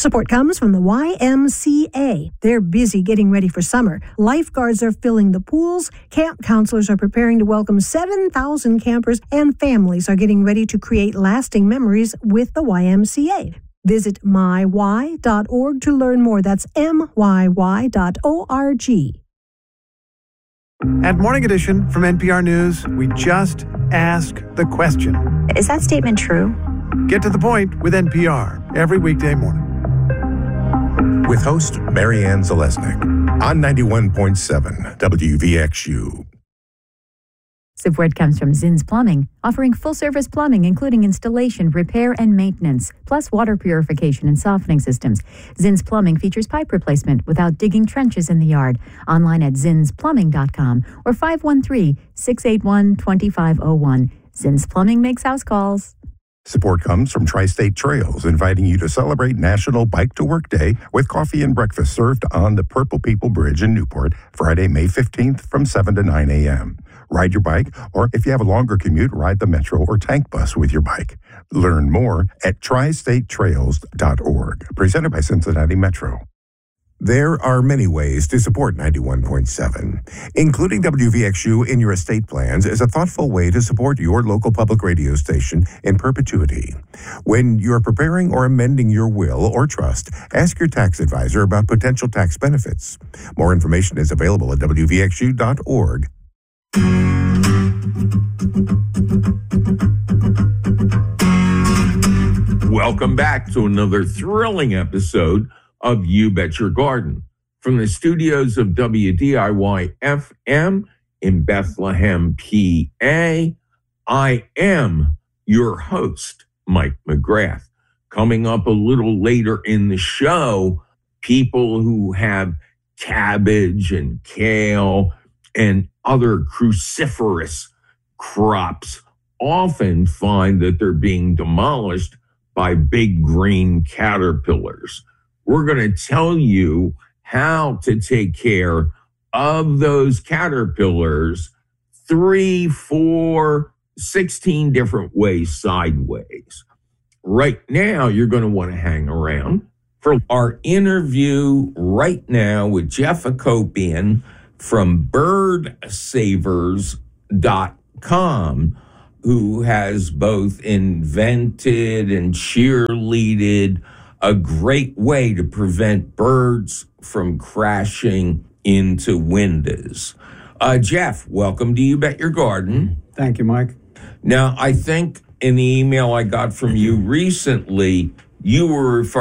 Support comes from the YMCA. They're busy getting ready for summer. Lifeguards are filling the pools, camp counselors are preparing to welcome 7,000 campers, and families are getting ready to create lasting memories with the YMCA. Visit myy.org to learn more. That's myy.org. At Morning Edition from NPR News, we just ask the question. Is that statement true? Get to the point with NPR every weekday morning. With host Marianne Zalesnik on 91.7 WVXU. Support comes from Zinn's Plumbing, offering full-service plumbing, including installation, repair, and maintenance, plus water purification and softening systems. Zinn's Plumbing features pipe replacement without digging trenches in the yard. Online at zinnsplumbing.com or 513-681-2501. Zinn's Plumbing makes house calls. Support comes from Tri-State Trails, inviting you to celebrate National Bike to Work Day with coffee and breakfast served on the Purple People Bridge in Newport, Friday, May 15th from 7 to 9 a.m. Ride your bike, or if you have a longer commute, ride the Metro or Tank Bus with your bike. Learn more at tristatetrails.org. Presented by Cincinnati Metro. There are many ways to support 91.7. Including WVXU in your estate plans is a thoughtful way to support your local public radio station in perpetuity. When you're preparing or amending your will or trust, ask your tax advisor about potential tax benefits. More information is available at WVXU.org. Welcome back to another thrilling episode of You Bet Your Garden. From the studios of WDIY-FM in Bethlehem, PA, I am your host, Mike McGrath. Coming up a little later in the show, people who have cabbage and kale and other cruciferous crops often find that they're being demolished by big green caterpillars. We're going to tell you how to take care of those caterpillars 3, 4, 16 different ways sideways. Right now, you're going to want to hang around for our interview right now with Jeff Akopian from birdsavers.com, who has both invented and cheerleaded a great way to prevent birds from crashing into windows. Jeff, welcome to You Bet Your Garden. Thank you, Mike. Now, I think in the email I got from you recently, you were referring